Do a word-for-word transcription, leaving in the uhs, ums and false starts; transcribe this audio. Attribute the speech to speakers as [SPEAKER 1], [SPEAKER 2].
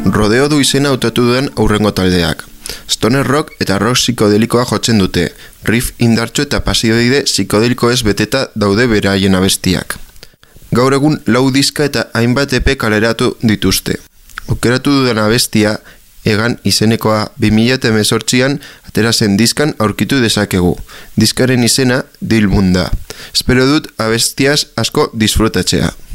[SPEAKER 1] Rodeo du izena hautatu duen aurrengo taldeak. Stoner rock eta rock psikodelikoa jotzen dute, riff indartsu eta pasioide psikodelikoez beteta daude beraien abestiak. Gaur egun lau diska eta hainbat epe kaleratu dituzte. Aukeratu duen abestia, Egan izenekoa bi mila hemezortzian atera zen diskan aurkitu dezakegu. Diskaren izena Dilmun da. Espero dut abestiaz asko disfrutatzea.